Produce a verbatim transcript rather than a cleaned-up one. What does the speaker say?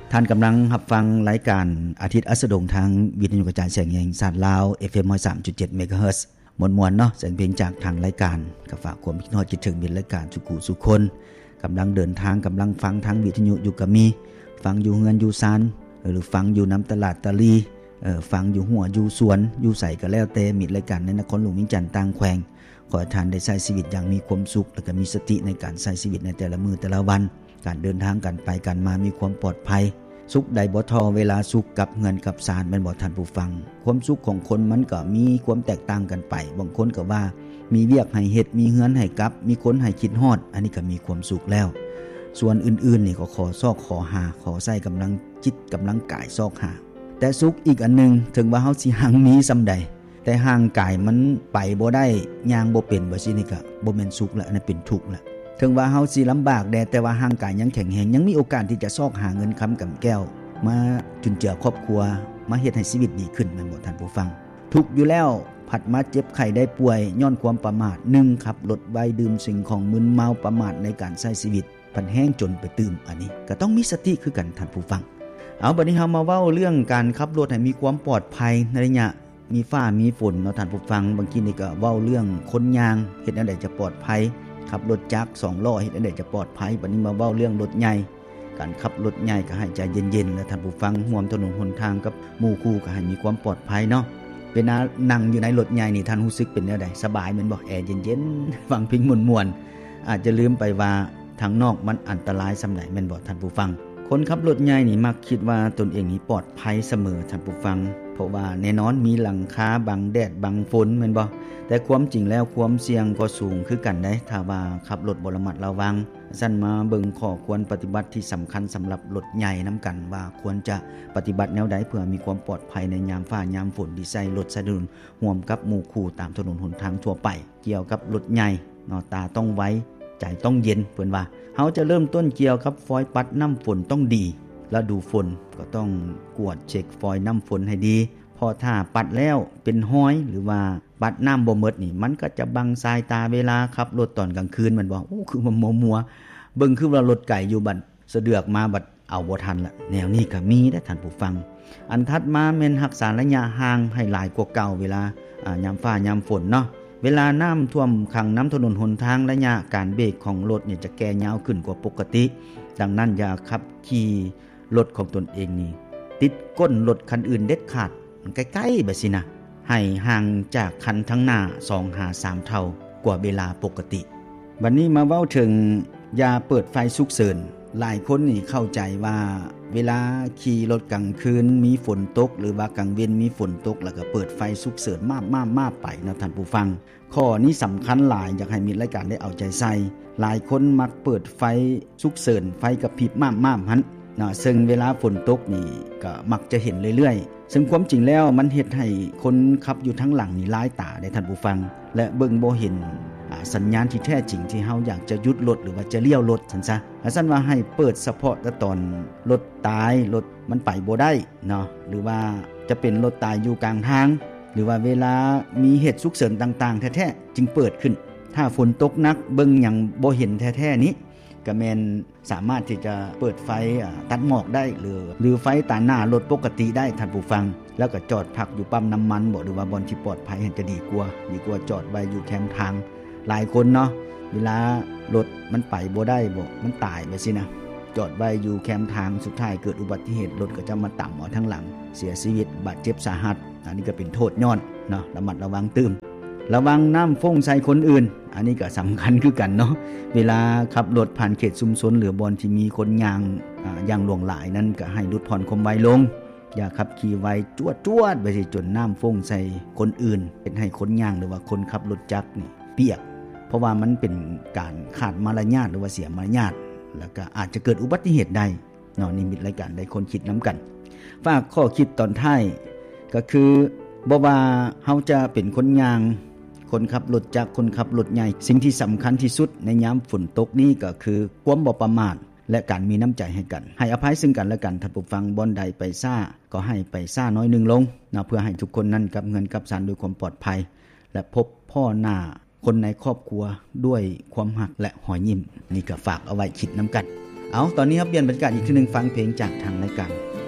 ท่านกำลังรับฟังรายการอาทิตย์อัสดงทางวิทยุกระจายเสียงแห่งชาติลาว เอฟ เอ็ม หนึ่งร้อยสามจุดเจ็ด เมกะเฮิรตซ์มวลๆเนาะเสียงเพลงจากทางรายการก็ฝากความคิดฮอดคิดถึงมิตรรายการสุขุสุคนกำลังเดินทางกำลังฟังทางวิทยุอยู่ก็มีฟังอยู่เฮือนอยู่ซานหรือฟังอยู่น้ำตลาดตะลีเอ่อฟังอยู่หัวอยู่สวนอยู่ไสก็แล้วแต่มิตรรายการในนครหลวงวิงจันทน์ต่างแขวงขอให้ท่านได้ใช้ชีวิตอย่างมีความสุขและก็มีสติในการใช้ชีวิตในแต่ละมื้อแต่ละวันการเดินทางกันไปกันมามีความปลอดภัยสุขใดบ่ทอเวลาสุขกับเงินกับสารแม่นบ่ท่านผู้ฟังความสุขของคนมันก็มีความแตกต่างกันไปบางคนก็ว่ามีเวียกให้เฮ็ดมีเฮือนให้กลับมีคนให้คิดฮอดอันนี้ก็มีความสุขแล้วส่วนอื่นๆนี่ก็ขอซอกขอหาขอใส่กำลังจิตกำลังกายซอกหาแต่สุขอีกอันนึงถึงว่าเฮาสิหังมีซำใดแต่ห่างกายมันไปบ่ได้ย่างบ่เป็นบ่ซี่นี่ก็บ่แม่นสุขแล้วอันนั้นเป็นทุกข์แล้วถึงว่าเฮาสิลำบากแดแต่ว่าห่างกายยังแข็งแรงยังมีโอกาสที่จะซอกหาเงินค้ำกำแก้วมาจุนเจือครอบครัวมาเฮ็ดให้ชีวิตดีขึ้นแม่นบ่ท่านผู้ฟังทุกข์อยู่แล้วผัดมาเจ็บไข้ได้ป่วยย้อนความประมาทหนึ่งขับรถไวดื่มสิ่งของมึนเมาประมาทในการใช้ชีวิตพันแห้งจนไปตื่มอันนี้ก็ต้องมีสติคือกันท่านผู้ฟังเอาบัดนี้เฮามาเว้าเรื่องการขับรถให้มีความปลอดภัยในระยะมีฟ้ามีฝนเนาะท่านผู้ฟังบางทีนี่ก็เว้าเรื่องคนยางเฮ็ดจังได๋จะปลอดภัยขับรถจักรสองล้อเฮ็ดจังได๋จะปลอดภัยบัดนี้มาเว้าเรื่องรถใหญ่การขับรถใหญ่ก็ให้ใจเย็นๆและท่านผู้ฟังร่วมถนนหนทางกับหมู่คู่ก็ให้มีความปลอดภัยเนาะเวลานั่งอยู่ในรถใหญ่นี่ท่านรู้สึกเป็นแนวใดสบายแม่นบ่แอร์เย็นๆฟังเพลงม่วนๆอาจจะลืมไปว่าทางนอกมันอันตรายส่ำใดแม่นบ่ท่านผู้ฟังคนขับรถใหญ่นี่มักคิดว่าตนเองนี่ปลอดภัยเสมอท่านผู้ฟังเพราะว่าแน่นอนมีหลังคาบังแดดบังฝนแม่นบ่แต่ความจริงแล้วความเสี่ยงก็สูงคือกันได้ถ้าว่าขับรถบ่ระมัดระวังซั่นมาเบิ่งข้อควรปฏิบัติที่สำคัญสำหรับรถใหญ่นํากันว่าควรจะปฏิบัติแนวใดเพื่อมีความปลอดภัยในยามฟ้ายามฝนที่ใช้รถใช้ถนนร่วมกับหมู่คู่ตามถนนหนทางทั่วไปเกี่ยวกับรถใหญ่เนาะตาต้องไว้ใจต้องเย็นเพิ่นว่าเฮาจะเริ่มต้นเกี่ยวกับฟอยล์ปัดน้ำฝนต้องดีฤดูฝนก็ต้องกวดเช็คฟอยล์น้ำฝนให้ดีพอถ้าปัดแล้วเป็นห้อยหรือว่าปัดน้ำบ่หมดนี่มันก็จะบังสายตาเวลาขับรถตอนกลางคืนมันบอกโอ้คือมันมัวๆเบิ่งคือว่ารถไก่อยู่บัดสะเดือกมาบัดเอาบ่ทันละแนวนี้ก็มีเด้อท่านผู้ฟังอันถัดมาแม่นรักษาระยะห่างให้หลายกว่าเก่าเวลาอ่ายามฟ้ายามฝนเนาะเวลาน้ำท่วมขังน้ำถนนหนทางระยะการเบรกของรถเนี่ยจะแก่ยาวขึ้นกว่าปกติดังนั้นอย่าขับขี่รถของตนเองนี่ติดก้นรถคันอื่นเด็ดขาดใกล้ๆแบบสินะให้ห่างจากคันทั้งหน้า สองถึงสาม เท่ากว่าเวลาปกติบัดนี้มาเว้าถึงอย่าเปิดไฟฉุกเฉินหลายคนนี่เข้าใจว่าเวลาขี่รถกลางคืนมีฝนตกหรือว่ากลางเว้นมีฝนตกแล้วก็เปิดไฟฉุกเฉินมาๆๆไปนะท่านผู้ฟังข้อนี้สำคัญหลายอยากให้มีรายการได้เอาใจใส่หลายคนมักเปิดไฟฉุกเฉินไฟกระพริบม่ามๆหั่นนะซึ่งเวลาฝนตกนี่ก็มักจะเห็นเรื่อยๆซึ่งความจริงแล้วมันเฮ็ดให้คนขับอยู่ทั้งหลังนี่ลายตาได้ท่านผู้ฟังและเบิ่งบ่เห็นสัญญาณที่แท้จริงที่เฮาอยากจะหยุดรถหรือว่าจะเลี้ยวรถซั่นซะถ้าซั่นว่าให้เปิดเฉพาะแต่ตอนรถตายรถมันไปบ่ได้เนาะหรือว่าจะเป็นรถตายอยู่กลางทางหรือว่าเวลามีเหตุฉุกเฉินต่างๆแท้ๆจึงเปิดขึ้นถ้าฝนตกหนักเบิ่งหยังบ่เห็นแท้ๆนี้ก็แม่นสามารถที่จะเปิดไฟตัดหมอกได้หรือหรือไฟตาหน้ารถปกติได้ท่านผู้ฟังแล้วก็จอดพักอยู่ปั๊มน้ำมันบ่หรือว่าบ่อนที่ปลอดภัยจะดีกว่าดีกว่าจอดไว้อยู่แคมทางหลายคนเนาะเวลารถมันไปบ่ได้บ่มันตายไปสินะจอดไว้อยู่แคมทางสุดท้ายเกิดอุบัติเหตุรถก็จะมาต่ำเอาทั้งหลังเสียชีวิตบาดเจ็บสาหัสอันนี้ก็เป็นโทษย้อนเนาะระมัดระวังตื่มระวังน้ำฟงใส่คนอื่นอันนี้ก็สำคัญคือกันเนาะเวลาขับรถผ่านเขตชุมชนหรือบอนที่มีคนย่างอ่าอย่างหลวงหลายนั้นก็ให้ลดผ่อนความไวลงอย่าขับขี่ไวจวดๆไปสิจนน้ำฟงใส่คนอื่นเป็นให้คนย่างหรือว่าคนขับรถจักรนี่เปียกเพราะว่ามันเป็นการขาดมารยาทหรือว่าเสียมารยาทแล้วก็อาจจะเกิดอุบัติเหตุได้เนาะนี่มีรายการได้คนคิดนํากันฝากข้อคิดตอนท้ายก็คือบ่ว่าเฮาจะเป็นคนย่างคนขับรถจักรคนขับรถใหญ่สิ่งที่สำคัญที่สุดในยามฝนตกนี้ก็คือความบ่ประมาทและการมีน้ำใจให้กันให้อภัยซึ่งกันและกันท่านผู้ฟังบ่อนใดไปซ่าก็ให้ไปซ่าน้อยนึงลงนะเพื่อให้ทุกคนนั้นกับเงินกับสารด้วยความปลอดภัยและพบพ่อหน้าคนในครอบครัวด้วยความหักและหอยยิ้มนี่ก็ฝากเอาไว้คิดนํากันเอาตอนนี้ครับเปลี่ยนบรรยากาศอีกทีนึงฟังเพลงจากทางรายการ